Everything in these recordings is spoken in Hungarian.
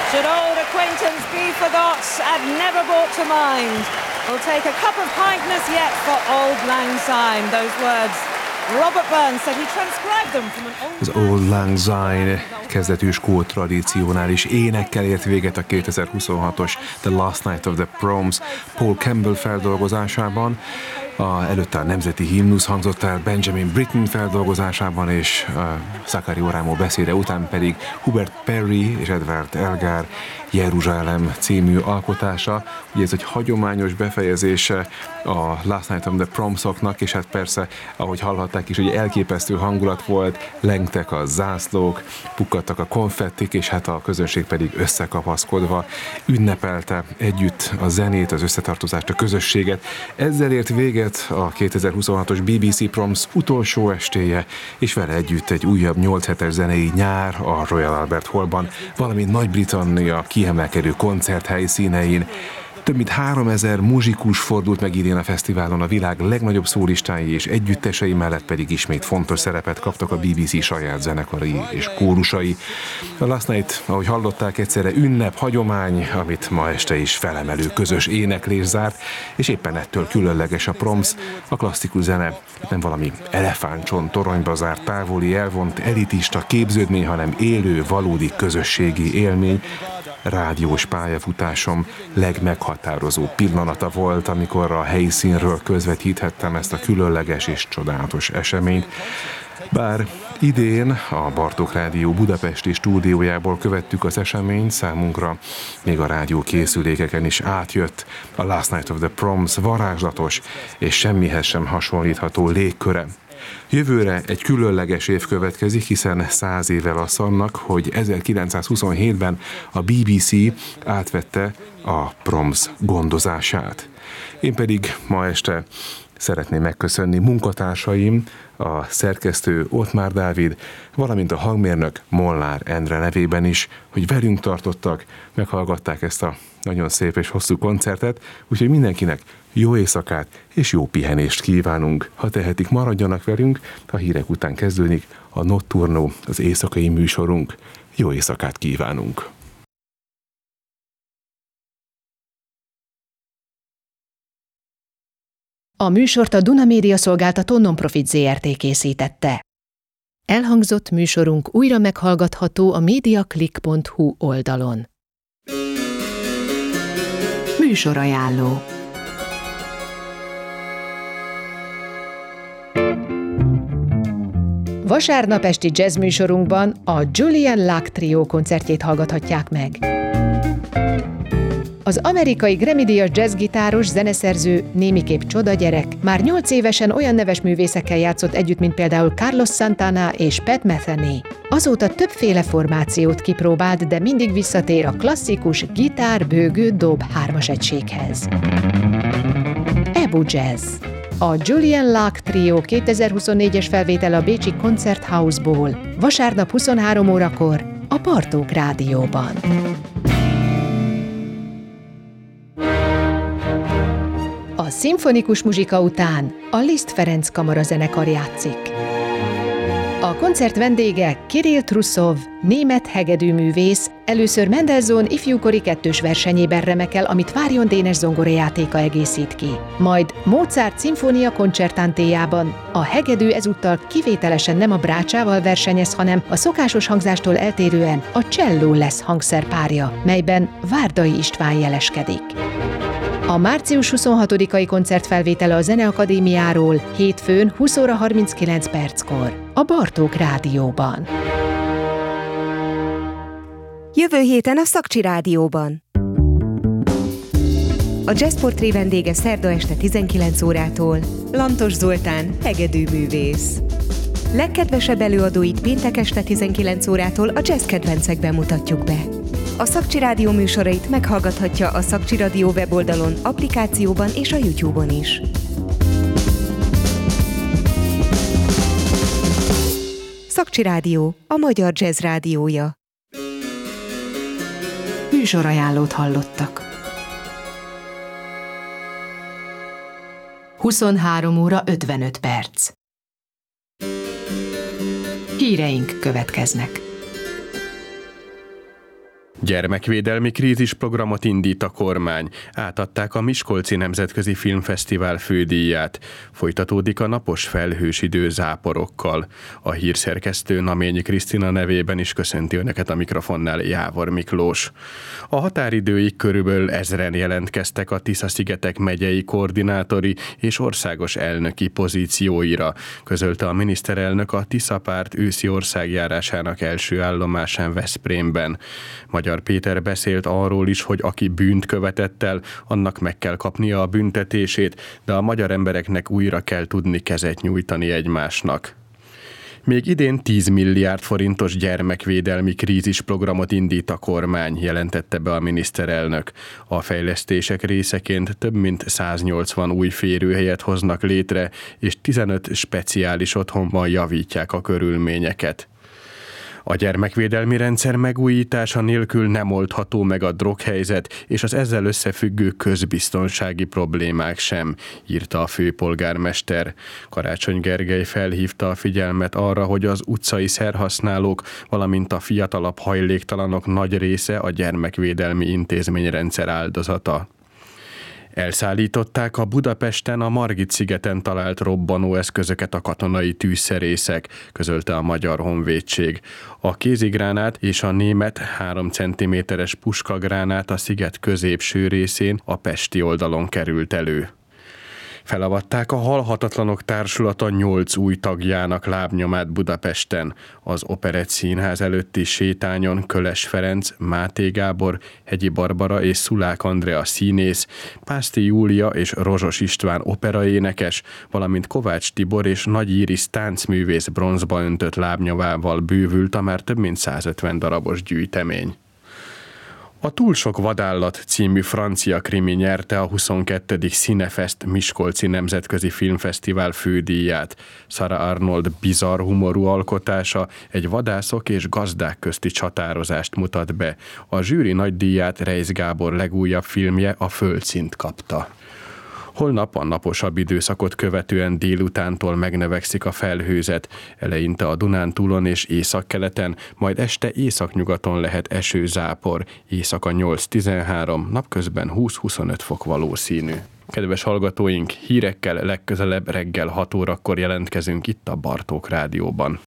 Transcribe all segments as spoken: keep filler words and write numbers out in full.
Should old acquaintance be forgot and never brought to mind? We'll take a cup of kindness yet for Auld Lang Syne. Those words, Robert Burns said he transcribed them from an old... Az Auld Lang Syne kezdetű skót tradicionális énekkel ért véget a kétezer-huszonhatos The Last Night of the Proms Paul Campbell feldolgozásában. A, előtte a nemzeti himnusz hangzott el Benjamin Britten feldolgozásában, és uh, Zachary Oramo beszéde után pedig Hubert Parry és Edward Elgar Jeruzsálem című alkotása. Ugye ez egy hagyományos befejezése a Last Night of the Promsoknak, és hát persze, ahogy hallhatták is, hogy elképesztő hangulat volt, lengtek a zászlók, pukkadtak a konfettik, és hát a közönség pedig összekapaszkodva ünnepelte együtt a zenét, az összetartozást, a közösséget. Ezzel ért véget a kétezer-huszonhatos bé bé cé Proms utolsó estéje, és vele együtt egy újabb nyolc hetes zenei nyár a Royal Albert Hallban, valamint Nagy-Britannia kiemelkedő koncerthelyszínein. Több mint háromezer muzsikus fordult meg idén a fesztiválon, a világ legnagyobb szólistái és együttesei mellett pedig ismét fontos szerepet kaptak a bé bé cé saját zenekari és kórusai. A Last Night, ahogy hallották, egyszerre ünnep, hagyomány, amit ma este is felemelő közös éneklés zárt, és éppen ettől különleges a Proms, a klasszikus zene nem valami elefántcsont toronyba zárt, távoli, elvont, elitista képződmény, hanem élő, valódi közösségi élmény. Rádiós pályafutásom legmeghatározó pillanata volt, amikor a helyszínről közvetíthettem ezt a különleges és csodálatos eseményt. Bár idén a Bartók Rádió budapesti stúdiójából követtük az eseményt, számunkra még a rádió készülékeken is átjött a Last Night of the Proms varázslatos és semmihez sem hasonlítható légköre. Jövőre egy különleges év következik, hiszen száz éve lesz annak, hogy ezerkilencszázhuszonhétben a bé bé cé átvette a Proms gondozását. Én pedig ma este szeretném megköszönni munkatársaim, a szerkesztő Ottmár Dávid, valamint a hangmérnök Molnár Endre nevében is, hogy velünk tartottak, meghallgatták ezt a nagyon szép és hosszú koncertet, úgyhogy mindenkinek jó éjszakát és jó pihenést kívánunk. Ha tehetik, maradjanak velünk, a hírek után kezdődik a Notturno, az éjszakai műsorunk. Jó éjszakát kívánunk! A műsort a Duna Média Szolgáltató Nonprofit zé er té készítette. Elhangzott műsorunk újra meghallgatható a mediaclick pont hu oldalon. Műsorajánló. Vasárnap esti jazz műsorunkban a Julian Locke Trio koncertjét hallgathatják meg. Az amerikai Grammy-díjas jazzgitáros, zeneszerző, némiképp csodagyerek már nyolc évesen olyan neves művészekkel játszott együtt, mint például Carlos Santana és Pat Metheny. Azóta többféle formációt kipróbált, de mindig visszatér a klasszikus gitár, bőgő, dob hármas egységhez. Ebu Jazz. A Julian Locke Trio kétezer-huszonnégyes felvétele a bécsi Konzerthausból, vasárnap huszonhárom órakor a Bartók Rádióban. A szimfonikus muzsika után a Liszt Ferenc kamarazenekar játszik. A koncert vendége Kirill Trussov, német hegedűművész, először Mendelssohn ifjúkori kettős versenyében remekel, amit Várjon Dénes zongorajátéka egészít ki. Majd Mozart szimfónia koncertantéjában a hegedű ezúttal kivételesen nem a brácsával versenyez, hanem a szokásos hangzástól eltérően a cselló lesz hangszerpárja, melyben Várdai István jeleskedik. A március huszonhatodikai koncertfelvétele a Zeneakadémiáról hétfőn húsz óra harminckilenc perckor a Bartók Rádióban. Jövő héten a Szakcsi Rádióban. A Jazzportré vendége szerda este tizenkilenc órától Lantos Zoltán, hegedűművész. Legkedvesebb előadóit péntek este tizenkilenc órától a jazz kedvencekben mutatjuk be. A Szakcsi Rádió műsorait meghallgathatja a Szakcsi Rádió weboldalon, applikációban és a YouTube-on is. Szakcsi Rádió, a magyar jazz rádiója. Műsorajánlót hallottak. huszonhárom óra ötvenöt perc. Híreink következnek. Gyermekvédelmi krízisprogramot indít a kormány. Átadták a Miskolci Nemzetközi Filmfesztivál fődíját. Folytatódik a napos felhős idő záporokkal. A hírszerkesztő Naményi Krisztina nevében is köszönti önöket a mikrofonnál Jávor Miklós. A határidőig körülbelül ezren jelentkeztek a Tisza-szigetek megyei koordinátori és országos elnöki pozícióira, közölte a miniszterelnök a Tisza párt őszi országjárásának első állomásán Veszprémben. Magyar Péter beszélt arról is, hogy aki bűnt követett el, annak meg kell kapnia a büntetését, de a magyar embereknek újra kell tudni kezet nyújtani egymásnak. Még idén tíz milliárd forintos gyermekvédelmi krízisprogramot indít a kormány, jelentette be a miniszterelnök. A fejlesztések részeként több mint száznyolcvan új férőhelyet hoznak létre, és tizenöt speciális otthonban javítják a körülményeket. A gyermekvédelmi rendszer megújítása nélkül nem oldható meg a droghelyzet és az ezzel összefüggő közbiztonsági problémák sem, írta a főpolgármester. Karácsony Gergely felhívta a figyelmet arra, hogy az utcai szerhasználók, valamint a fiatalabb hajléktalanok nagy része a gyermekvédelmi intézményrendszer áldozata. Elszállították a Budapesten a Margit-szigeten talált robbanóeszközöket a katonai tűzszerészek, közölte a Magyar Honvédség. A kézigránát és a német három centiméteres puskagránát a sziget középső részén a pesti oldalon került elő. Felavatták a Halhatatlanok Társulata nyolc új tagjának lábnyomát Budapesten. Az Operett Színház előtti sétányon Köles Ferenc, Máté Gábor, Hegyi Barbara és Szulák Andrea színész, Pászti Júlia és Rozsos István operaénekes, valamint Kovács Tibor és Nagy Íris táncművész bronzba öntött lábnyomával bővült a már több mint százötven darabos gyűjtemény. A Túl sok vadállat című francia krimi nyerte a huszonkettedik Cinefest Miskolci Nemzetközi Filmfesztivál fődíját. Sarah Arnold bizarr humorú alkotása egy vadászok és gazdák közti csatározást mutat be. A zsűri nagydíját Reisz Gábor legújabb filmje, A Földszint kapta. Holnap a naposabb időszakot követően délutántól megnövekszik a felhőzet, eleinte a Dunántúlon és északkeleten, majd este északnyugaton lehet esőzápor, éjszaka nyolc-tizenhárom, napközben húsz-huszonöt fok valószínű. Kedves hallgatóink, hírekkel legközelebb reggel hat órakor jelentkezünk itt a Bartók Rádióban.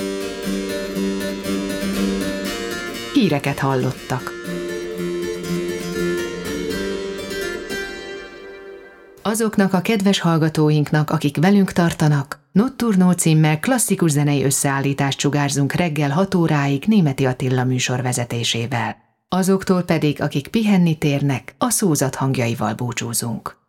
Híreket hallottak. Azoknak a kedves hallgatóinknak, akik velünk tartanak, Nocturno címmel klasszikus zenei összeállítást sugárzunk reggel hat óráig Németi Attila műsor vezetésével. Azoktól pedig, akik pihenni térnek, a szózat hangjaival búcsúzunk.